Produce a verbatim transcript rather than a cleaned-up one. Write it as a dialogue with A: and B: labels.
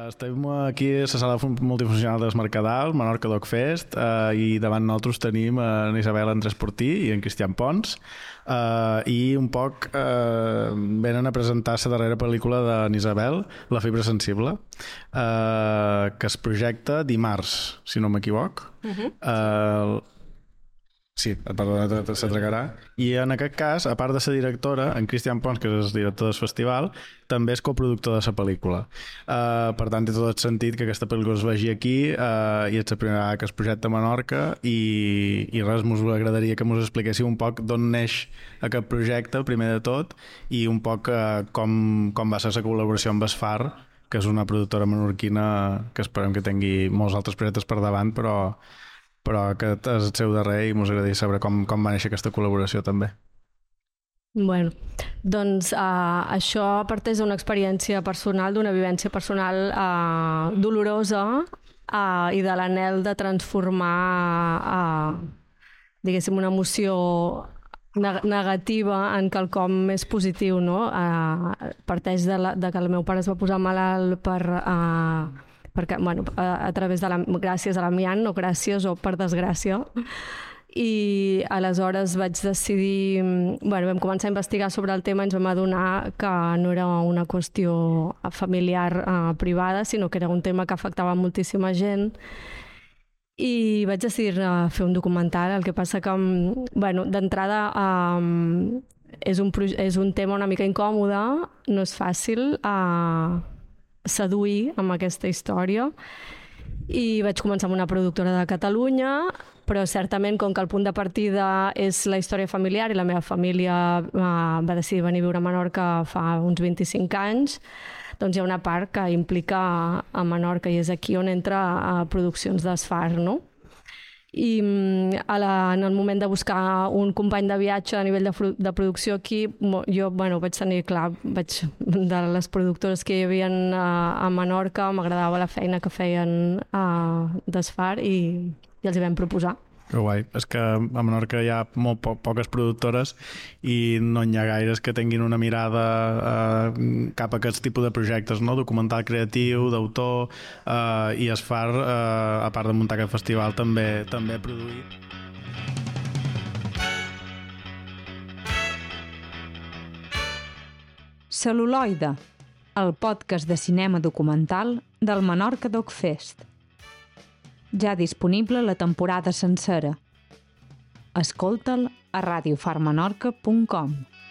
A: estem aquí a la sala multifuncional del Mercadal, Menorca Doc Fest, uh, i davant nosaltres tenim en Isabel Andrés Portí i en Cristian Pons, uh, i un poc uh, venen a presentar la darrera pel·lícula d'en Isabel, La fibra sensible, uh, que es projecta dimarts, si no m'equivoc. Uh-huh. Uh, Sí, perdó, s'atragarà. I en aquest cas, a part de ser directora, en Cristian Pons, que és el director del festival, també és coproductor de la pel·lícula. Uh, per tant, té tot el sentit que aquesta pel·lícula es vegi aquí uh, i és la primera que es projecta a Menorca i, i res, us agradaria que ens expliquéssiu un poc d'on neix aquest projecte, primer de tot, i un poc uh, com, com va ser la col·laboració amb Esfar, que és una productora menorquina que esperem que tingui molts altres projectes per davant, però però que és el seu darrer i ens agradaria saber com, com va néixer aquesta col·laboració també.
B: Bueno, doncs uh, això parteix d'una experiència personal, d'una vivència personal uh, dolorosa uh, i de l'anhel de transformar uh, diguéssim una emoció neg- negativa en quelcom més positiu, no? Uh, parteix de, la, de que el meu pare es va posar malalt per... Uh, perquè, bueno, a, a través de la, gràcies a l'amiant, no gràcies o per desgràcia, i aleshores vaig decidir, bueno, vam començar a investigar sobre el tema i ens vam adonar que no era una qüestió familiar eh, privada, sinó que era un tema que afectava moltíssima gent, i vaig decidir eh, fer un documental. El que passa que, bueno, d'entrada eh, és, un, és un tema una mica incòmode, no és fàcil eh, seduir amb aquesta història, i vaig començar amb una productora de Catalunya, però certament com que el punt de partida és la història familiar i la meva família eh, va decidir venir a viure a Menorca fa uns vint-i-cinc anys, doncs hi ha una part que implica a Menorca i és aquí on entra a produccions d'Esfar, no? I a la, en el moment de buscar un company de viatge a nivell de, de producció aquí, jo bueno, vaig tenir clar, vaig, de les productores que hi havia a, a Menorca, m'agradava la feina que feien a d'Esfar i, i els hi vam proposar.
A: Que guai, és que a Menorca hi ha molt po poques productores i no hi ha gaires que tinguin una mirada eh, cap a aquest tipus de projectes, no? Documental creatiu, d'autor, eh, i Esfar, eh, a part de muntar aquest festival, també també ha produït.
C: Cel·luloide, el podcast de cinema documental del Menorca Doc Fest. Ja disponible la temporada sencera. Escolta'l a radio far menorca punt com.